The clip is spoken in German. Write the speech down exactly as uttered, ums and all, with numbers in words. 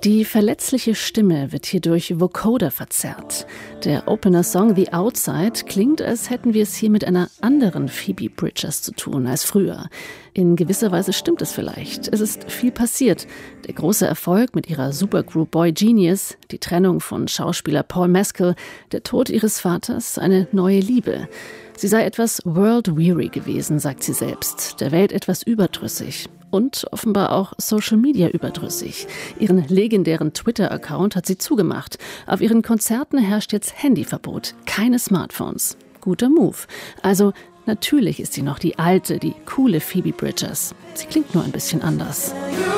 Die verletzliche Stimme wird hier durch Vocoder verzerrt. Der Opener-Song The Outside klingt, als hätten wir es hier mit einer anderen Phoebe Bridgers zu tun als früher. In gewisser Weise stimmt es vielleicht. Es ist viel passiert. Der große Erfolg mit ihrer Supergroup Boy Genius, die Trennung von Schauspieler Paul Mescal, der Tod ihres Vaters, eine neue Liebe. Sie sei etwas world-weary gewesen, sagt sie selbst, der Welt etwas überdrüssig. Und offenbar auch Social Media überdrüssig. Ihren legendären Twitter-Account hat sie zugemacht. Auf ihren Konzerten herrscht jetzt Handyverbot, keine Smartphones. Guter Move. Also natürlich ist sie noch die alte, die coole Phoebe Bridgers. Sie klingt nur ein bisschen anders.